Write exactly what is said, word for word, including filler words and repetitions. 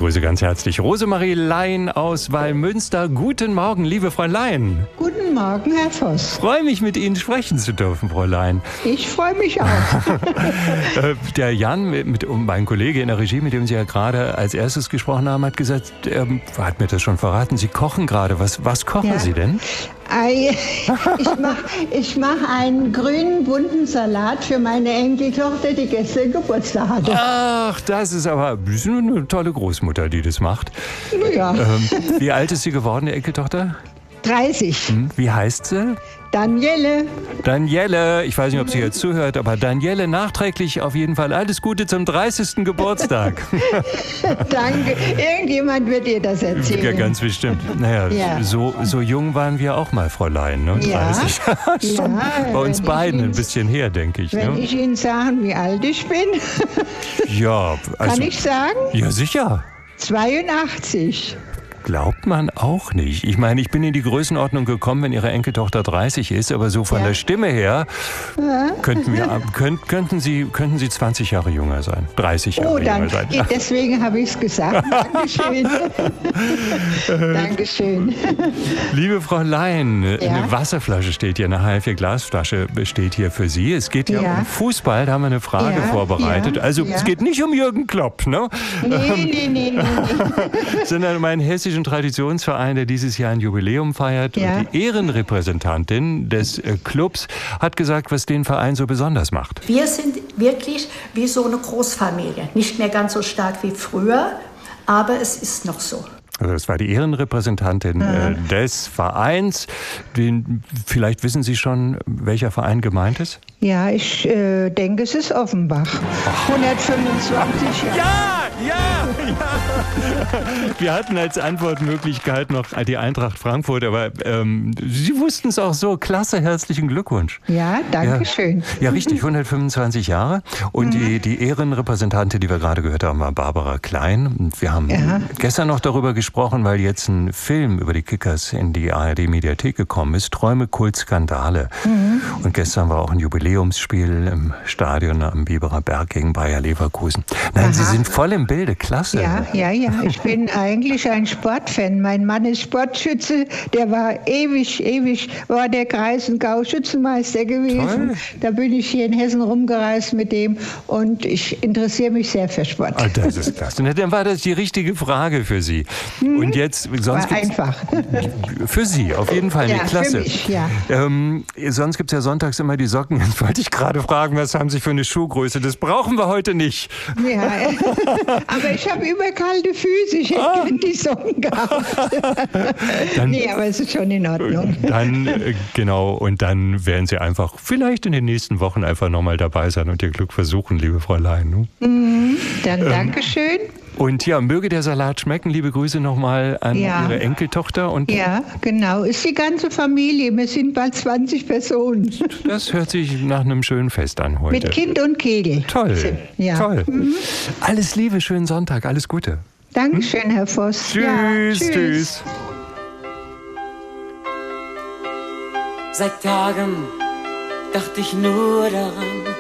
begrüße ganz herzlich Rosemarie Lein aus Wallmünster. Guten Morgen, liebe Frau Lein. Guten Morgen, Herr Voss. Ich freue mich, mit Ihnen sprechen zu dürfen, Frau Lein. Ich freue mich auch. Der Jan, mit, mein Kollege in der Regie, mit dem Sie ja gerade als erstes gesprochen haben, hat gesagt, er hat mir das schon verraten, Sie kochen gerade. Was, was kochen Ja. Sie denn? Ich mache ich mach einen grünen, bunten Salat für meine Enkeltochter, die gestern Geburtstag hatte. Ach, das ist aber das ist eine tolle Großmutter, die das macht. Ja. Ähm, wie alt ist sie geworden, die Enkeltochter? dreißig. Hm, wie heißt sie? Daniele. Daniele, ich weiß nicht, ob sie jetzt zuhört, aber Daniele, nachträglich auf jeden Fall alles Gute zum dreißigsten Geburtstag. Danke. Irgendjemand wird ihr das erzählen. Ja, ganz bestimmt. Naja, Ja. so, so jung waren wir auch mal, Frau Lein, ne? Ja. dreißig. Schon Ja, bei uns wenn beiden ich ein Ihnen- bisschen her, denke ich. Wenn Ne? ich Ihnen sagen, wie alt ich bin, Ja, also, kann ich sagen? ja, sicher. zweiundachtzig. Glaubt man auch nicht. Ich meine, ich bin in die Größenordnung gekommen, wenn Ihre Enkeltochter dreißig ist, aber so von Ja. der Stimme her könnten, wir, könnt, könnten, Sie, könnten Sie zwanzig Jahre jünger sein, dreißig Jahre Oh, dann, jünger sein. deswegen habe ich es gesagt. Dankeschön. Dankeschön. Liebe Frau Lein, Ja? eine Wasserflasche steht hier, eine H L vier Glasflasche steht hier für Sie. Es geht ja, Ja. um Fußball, da haben wir eine Frage Ja, vorbereitet. ja, Also ja. es geht nicht um Jürgen Klopp, ne? Nee, nee, nee, nee, nee. sondern um einen hessischen Traditionsverein, der dieses Jahr ein Jubiläum feiert. Ja. Und die Ehrenrepräsentantin des äh, Clubs hat gesagt, was den Verein so besonders macht. Wir sind wirklich wie so eine Großfamilie. Nicht mehr ganz so stark wie früher, aber es ist noch so. Also das war die Ehrenrepräsentantin äh, des Vereins. Den, vielleicht wissen Sie schon, welcher Verein gemeint ist? Ja, ich äh, denke, es ist Offenbach. hundertfünfundzwanzig Jahre. Ja, ja, ja. Wir hatten als Antwortmöglichkeit noch die Eintracht Frankfurt, aber ähm, Sie wussten es auch so. Klasse, herzlichen Glückwunsch. Ja, danke schön. Ja, richtig, hundertfünfundzwanzig Jahre. Und die, die Ehrenrepräsentantin, die wir gerade gehört haben, war Barbara Klein. Und wir haben Ja. gestern noch darüber gesprochen, weil jetzt ein Film über die Kickers in die A R D-Mediathek gekommen ist. Träume, Kult, Skandale. Und gestern war auch ein Jubiläumsspiel im Stadion am Biberer Berg gegen Bayer Leverkusen. Nein, Aha. Sie sind voll im Bilde, klasse. Ja, ja, ja. Ich bin eigentlich ein Sportfan. Mein Mann ist Sportschütze. Der war ewig, ewig, war der Kreis- und Gau-Schützenmeister gewesen. Toll. Da bin ich hier in Hessen rumgereist mit dem und ich interessiere mich sehr für Sport. Ah, das ist klasse. Na, dann war das die richtige Frage für Sie. Und jetzt, sonst War gibt's, einfach. für Sie, auf jeden Fall, Ja, eine Klasse. für mich, ja. Ähm, sonst gibt es ja sonntags immer die Socken. Jetzt wollte ich gerade fragen, was haben Sie für eine Schuhgröße? Das brauchen wir heute nicht. Ja, aber ich habe immer kalte Füße. Ich hätte Ah. gern die Socken gehabt. Dann- nee, aber es ist schon in Ordnung. Dann, äh, genau, und dann werden Sie einfach vielleicht in den nächsten Wochen einfach nochmal dabei sein und Ihr Glück versuchen, liebe Fräulein. Ne? Dann Dankeschön. Und ja, möge der Salat schmecken. Liebe Grüße nochmal an Ja. Ihre Enkeltochter. Und Ja, genau. Ist die ganze Familie. Wir sind bald zwanzig Personen. das hört sich nach einem schönen Fest an heute. Mit Kind und Kegel. Toll, Ja. toll. Alles Liebe, schönen Sonntag, alles Gute. Dankeschön, Herr Voss. Tschüss, Ja, tschüss. Seit Tagen dachte ich nur daran,